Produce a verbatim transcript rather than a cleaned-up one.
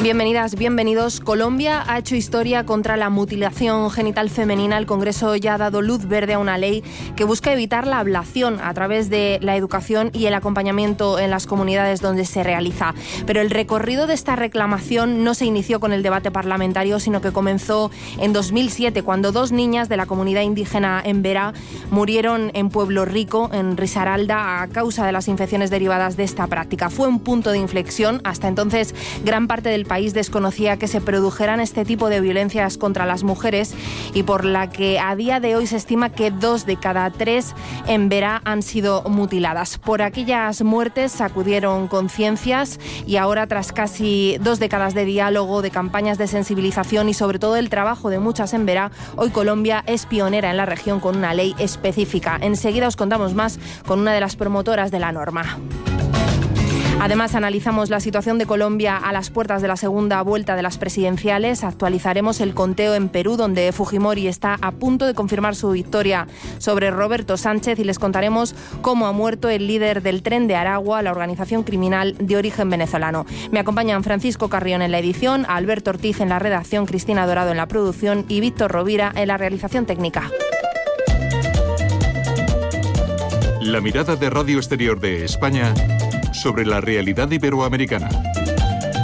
Bienvenidas, bienvenidos. Colombia ha hecho historia contra la mutilación genital femenina. El Congreso ya ha dado luz verde a una ley que busca evitar la ablación a través de la educación y el acompañamiento en las comunidades donde se realiza. Pero el recorrido de esta reclamación no se inició con el debate parlamentario, sino que comenzó en dos mil siete, cuando dos niñas de la comunidad indígena Emberá murieron en Pueblo Rico, en Risaralda, a causa de las infecciones derivadas de esta práctica. Fue un punto de inflexión. Hasta entonces, gran parte del país desconocía que se produjeran este tipo de violencias contra las mujeres y por la que a día de hoy se estima que dos de cada tres en Berá han sido mutiladas. Por aquellas muertes sacudieron conciencias y ahora, tras casi dos décadas de diálogo, de campañas de sensibilización y sobre todo el trabajo de muchas en Berá, hoy Colombia es pionera en la región con una ley específica. Enseguida os contamos más con una de las promotoras de la norma. Además, analizamos la situación de Colombia a las puertas de la segunda vuelta de las presidenciales. Actualizaremos el conteo en Perú, donde Fujimori está a punto de confirmar su victoria sobre Roberto Sánchez, y les contaremos cómo ha muerto el líder del Tren de Aragua, la organización criminal de origen venezolano. Me acompañan Francisco Carrión en la edición, Alberto Ortiz en la redacción, Cristina Dorado en la producción y Víctor Rovira en la realización técnica. La mirada de Radio Exterior de España sobre la realidad iberoamericana.